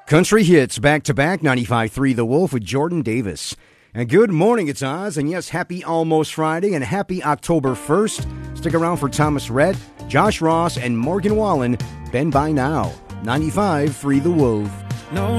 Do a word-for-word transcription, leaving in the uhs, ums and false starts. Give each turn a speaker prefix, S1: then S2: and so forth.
S1: Country hits back-to-back, ninety-five point three The Wolf with Jordan Davis. And good morning, it's Oz, and yes, happy almost Friday, and happy October first. Stick around for Thomas Rhett, Josh Ross, and Morgan Wallen. Ben by now, ninety-five point three The Wolf.
S2: No.